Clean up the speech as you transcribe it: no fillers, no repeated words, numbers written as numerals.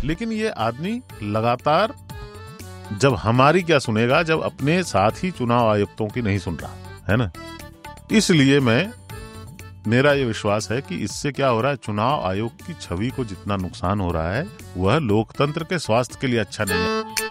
लेकिन ये आदमी लगातार जब हमारी क्या सुनेगा, जब अपने साथ ही चुनाव आयुक्तों की नहीं सुन रहा है ना। इसलिए मेरा ये विश्वास है कि इससे क्या हो रहा है, चुनाव आयोग की छवि को जितना नुकसान हो रहा है वह लोकतंत्र के स्वास्थ्य के लिए अच्छा नहीं है।